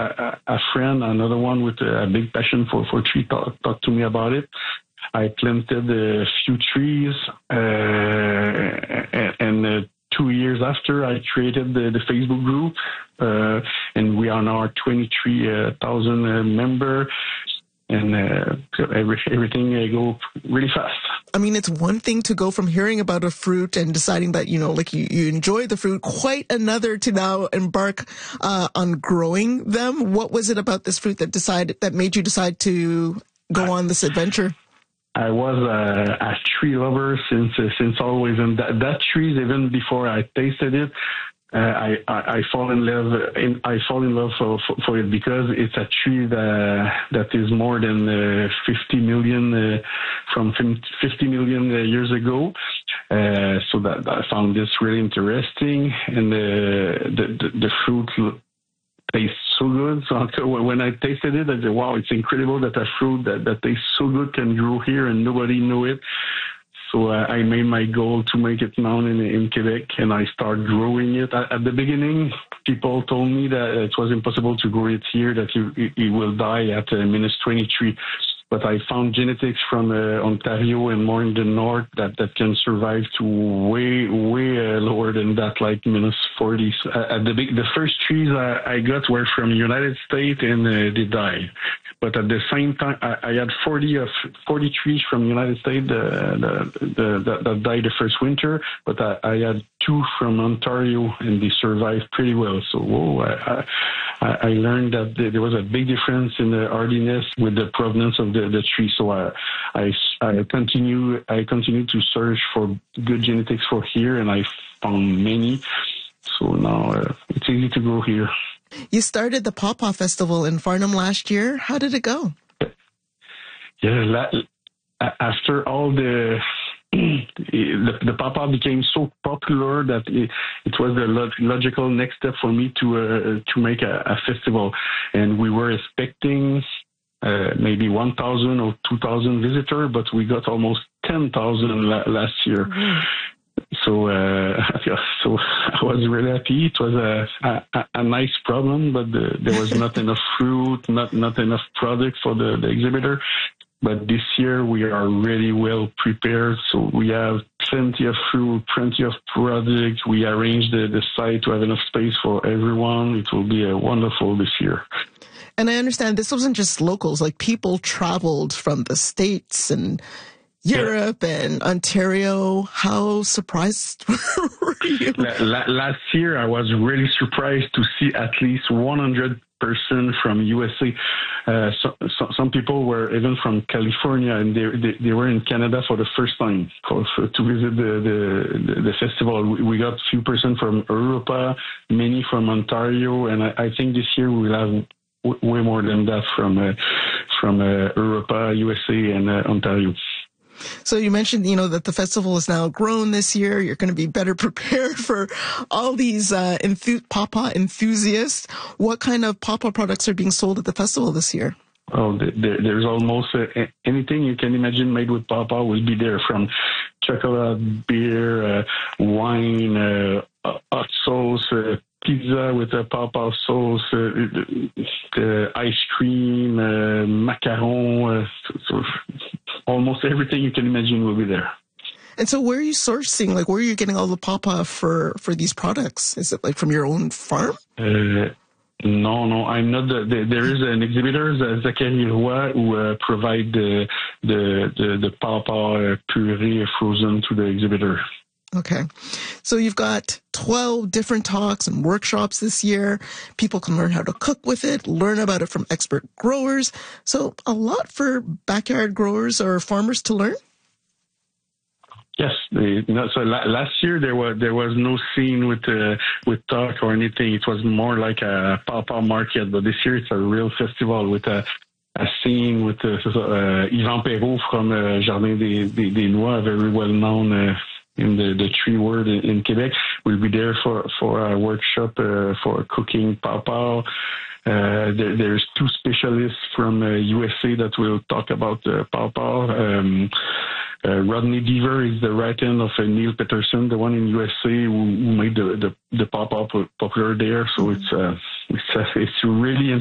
a friend, another one with a big passion for tree, talked to me about it. I planted a few trees, and 2 years after, I created the Facebook group, and we are now 23,000 members, and everything go really fast. I mean, it's one thing to go from hearing about a fruit and deciding that, you enjoy the fruit, quite another to now embark on growing them. What was it about this fruit that made you decide to go on this adventure? I was a tree lover since always, and that tree, even before I tasted it, I fall in love. I fall in love for it because it's a tree that is more than 50 million from 50 million years ago. So that I found this really interesting, and the fruit tastes so good. So when I tasted it, I said, wow, it's incredible that a fruit that tastes so good can grow here and nobody knew it. So I made my goal to make it known in Quebec, and I started growing it. At the beginning, people told me that it was impossible to grow it here, that it will die at minus 23. But I found genetics from Ontario and more in the north that can survive to way lower than that, like minus 40s. The first trees I got were from the United States, and they died. But at the same time, I had 40 trees from the United States that died the first winter, but I had 2 from Ontario, and they survived pretty well. So I learned that there was a big difference in the hardiness with the provenance of the tree. So I continue to search for good genetics for here, and I found many. So now it's easy to grow here. You started the Pawpaw Festival in Farnham last year. How did it go? Yeah, after all the pawpaw became so popular that it was the logical next step for me to make a festival, and we were expecting maybe 1,000 or 2,000 visitors, but we got almost 10,000 last year. Mm-hmm. So I was really happy. It was a nice problem, but there was not enough fruit, not enough product for the exhibitor. But this year we are really well prepared. So we have plenty of fruit, plenty of products. We arranged the site to have enough space for everyone. It will be wonderful this year. And I understand this wasn't just locals, like people traveled from the States and Europe and Ontario. How surprised were you? Last year, I was really surprised to see at least 100% from USA. Some people were even from California, and they were in Canada for the first time to visit the festival. We got few percent from Europa, many from Ontario, and I think this year we will have way more than that from Europa, USA, and Ontario. So you mentioned, that the festival is now grown this year. You're going to be better prepared for all these pawpaw enthusiasts. What kind of pawpaw products are being sold at the festival this year? Oh, there's almost anything you can imagine made with pawpaw will be there, from chocolate, beer, wine, hot sauce, pizza with a pawpaw sauce, ice cream, macaron, almost everything you can imagine will be there. And so where are you sourcing? Like, where are you getting all the pawpaw for these products? Is it like from your own farm? No, I'm not. There is an exhibitor, Zachary Roy, who provide the pawpaw puree frozen to the exhibitor. Okay. So you've got 12 different talks and workshops this year. People can learn how to cook with it, learn about it from expert growers. So a lot for backyard growers or farmers to learn? Yes. So last year there was no scene with talk or anything. It was more like a pawpaw market. But this year it's a real festival with a scene with Yvan Perrault from Jardin des Noix, very well known in the tree world in Quebec. Will be there for a workshop for cooking pawpaw. There's 2 specialists from USA that will talk about pawpaw. Rodney Deaver is the right hand of Neil Peterson, the one in USA who made the pawpaw popular there. So it's really